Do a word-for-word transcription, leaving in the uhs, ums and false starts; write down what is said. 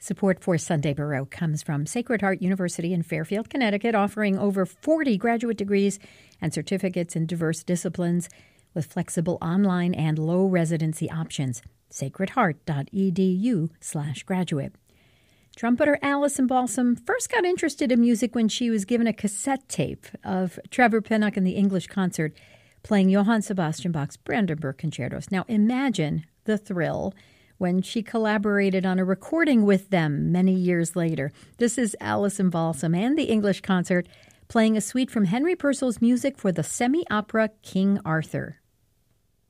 Support for Sunday Baroque comes from Sacred Heart University in Fairfield, Connecticut, offering over forty graduate degrees and certificates in diverse disciplines with flexible online and low residency options. sacredheart.edu slash graduate. Trumpeter Alison Balsam first got interested in music when she was given a cassette tape of Trevor Pinnock and the English Concert playing Johann Sebastian Bach's Brandenburg Concertos. Now imagine the thrill when she collaborated on a recording with them many years later. This is Alison Balsam and the English Concert playing a suite from Henry Purcell's music for the semi-opera King Arthur.